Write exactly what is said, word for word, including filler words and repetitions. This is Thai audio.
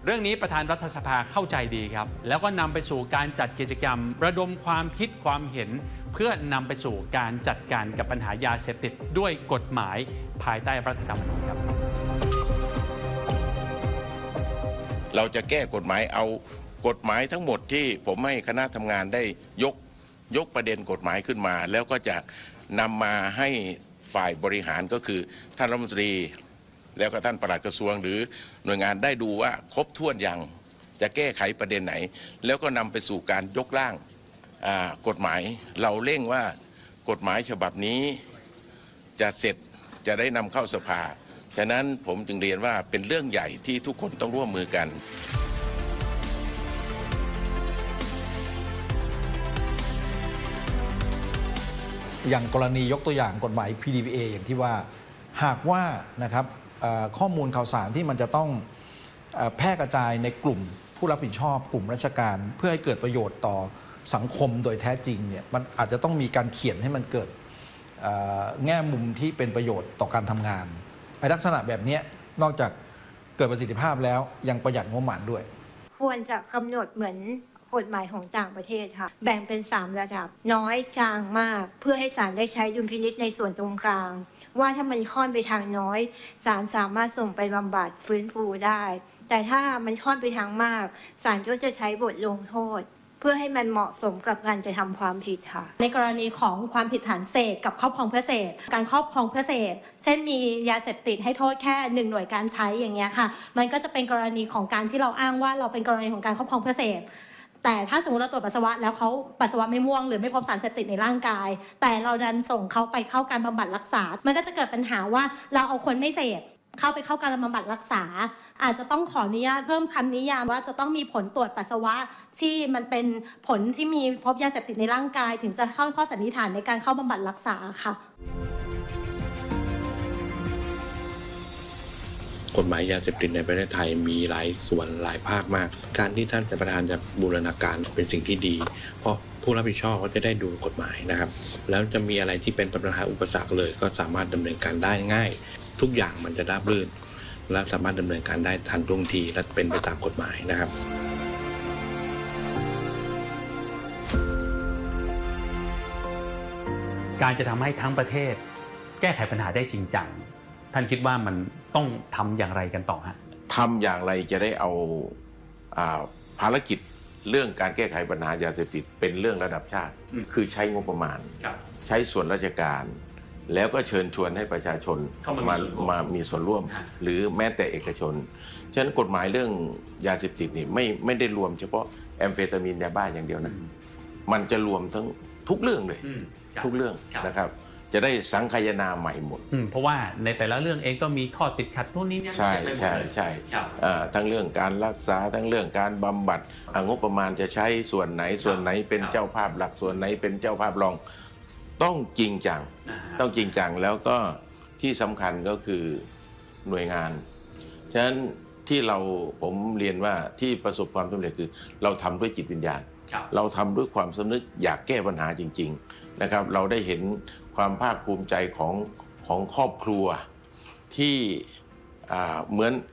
เรื่องนี้ประธานรัฐสภาเข้าใจดีครับแล้วก็นำไปสู่การจัดกิจกรรมระดมความคิดความเห็นเพื่อนำไปสู่การจัดการกับปัญหายาเสพติดด้วยกฎหมายภายใต้รัฐธรรมนูญครับเราจะแก้กฎหมายเอากฎหมายทั้งหมดที่ผมให้คณะทำงานได้ยกยกประเด็นกฎหมายขึ้นมาแล้วก็จะนำมาให้ฝ่ายบริหารก็คือท่านรัฐมนตรีแล้วก็ท่านปลัดกระทรวงหรือหน่วยงานได้ดูว่าครบถ้วนยังจะแก้ไขประเด็นไหนแล้วก็นำไปสู่การยกร่างกฎหมายเราเร่งว่ากฎหมายฉบับนี้จะเสร็จจะได้นำเข้าสภาฉะนั้นผมจึงเรียนว่าเป็นเรื่องใหญ่ที่ทุกคนต้องร่วมมือกันอย่างกรณียกตัวอย่างกฎหมาย พี ดี พี เอ อย่างที่ว่าหากว่านะครับข้อมูลข่าวสารที่มันจะต้องแพร่กระจายในกลุ่มผู้รับผิดชอบกลุ่มราชการเพื่อให้เกิดประโยชน์ต่อสังคมโดยแท้จริงเนี่ยมันอาจจะต้องมีการเขียนให้มันเกิดแง่มุมที่เป็นประโยชน์ต่อการทำงานไอ้ลักษณะแบบนี้นอกจากเกิดประสิทธิภาพแล้วยังประหยัดงบประมาณด้วยควรจะกำหนดเหมือนกฎหมายของต่างประเทศค่ะแบ่งเป็นสามระดับน้อยกลางมากเพื่อให้ศาลได้ใช้ดุลพินิจในส่วนตรงกลางว่าถ้ามันค่อนไปทางน้อยศาลสามารถส่งไปบำบัดฟื้นฟูได้แต่ถ้ามันค่อนไปทางมากศาลก็จะใช้บทลงโทษเพื่อให้มันเหมาะสมกับการกระทำความผิดค่ะในกรณีของความผิดฐานเสพกับครอบครองเพื่อเสพการครอบครองเพื่อเสพเช่นมียาเสพติดให้โทษแค่หนึ่งหน่วยการใช้อย่างเงี้ยค่ะมันก็จะเป็นกรณีของการที่เราอ้างว่าเราเป็นกรณีของการครอบครองเพื่อเสพแต่ถ้าสมมติเราตรวจปัสสาวะแล้วเขาปัสสาวะไม่ม่วงหรือไม่พบสารเสพติดในร่างกายแต่เราดันส่งเขาไปเข้าการบำบัดรักษามันก็จะเกิดปัญหาว่าเราเอาคนไม่เสพเข้าไปเข้าการบำบัดรักษาอาจจะต้องขออนุญาตเพิ่มคำนิยามว่าจะต้องมีผลตรวจปัสสาวะที่มันเป็นผลที่มีพบยาเสพติดในร่างกายถึงจะเข้าข้อสันนิษฐานในการเข้าบำบัดรักษาค่ะกฎหมายยาเสพติดในประเทศไทยมีหลายส่วนหลายภาคมากการที่ท่านประธานจะบูรณาการเป็นสิ่งที่ดีเพราะผู้รับผิดชอบเขาจะได้ดูกฎหมายนะครับแล้วจะมีอะไรที่เป็นปัญหาอุปสรรคเลยก็สามารถดำเนินการได้ง่ายทุกอย่างมันจะราบรื่นและสามารถดำเนินการได้ทันท่วงทีและเป็นไปตามกฎหมายนะครับการจะทำให้ทั้งประเทศแก้ไขปัญหาได้จริงจังท่านคิดว่ามันต้องทำอย่างไรกันต่อฮะทำอย่างไรจะได้เอาภารกิจเรื่องการแก้ไขปัญหายาเสพติดเป็นเรื่องระดับชาติคือใช้งบประมาณใช้ส่วนราชการแล้วก็เชิญชวนให้ประชาชนมามามีส่วนร่วมหรือแม้แต่เอกชนฉะนั้นกฎหมายเรื่องยาเสพติดนี่ไม่ไม่ได้รวมเฉพาะแอมเฟตามีนยาบ้าอย่างเดียวนะมันจะรวมทั้งทุกเรื่องเลยทุกเรื่องนะครับจะได้สังคายนาใหม่หมดเพราะว่าในแต่ละเรื่องเองก็มีข้อติดขัดนู่นนี่นี่ใช่ใช่ใช่ทั้งเรื่องการรักษาทั้งเรื่องการบำบัดงบประมาณจะใช้ส่วนไหนส่วนไหนเป็นเจ้าภาพหลักส่วนไหนเป็นเจ้าภาพรองต้องจริงจังต้องจริงจังแล้วก็ที่สำคัญก็คือหน่วยงานฉะนั้นที่เราผมเรียนว่าที่ประสบความสำเร็จคือเราทำด้วยจิตวิญญาณเราทำด้วยความสำนึกอยากแก้ปัญหาจริงๆนะครับเราได้เห็นความภาคภูมิใจของของครอบครัวที่เหมือน